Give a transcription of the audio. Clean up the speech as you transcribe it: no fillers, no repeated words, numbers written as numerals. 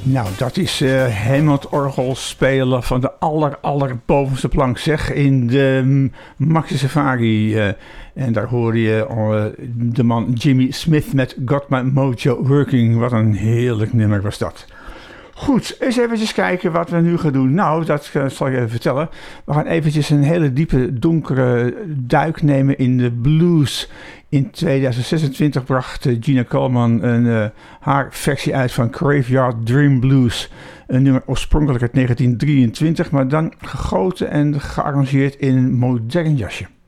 Nou, dat is Hammond-orgel spelen van de allerbovenste plank, zeg, in de Maxi Safari. En daar hoorde je de man Jimmy Smith met Got My Mojo Working. Wat een heerlijk nummer was dat. Goed, eens eventjes kijken wat we nu gaan doen. Nou, dat zal ik even vertellen. We gaan eventjes een hele diepe, donkere duik nemen in de blues. In 2026 bracht Gina Coleman haar versie uit van Graveyard Dream Blues. Een nummer oorspronkelijk uit 1923, maar dan gegoten en gearrangeerd in een modern jasje.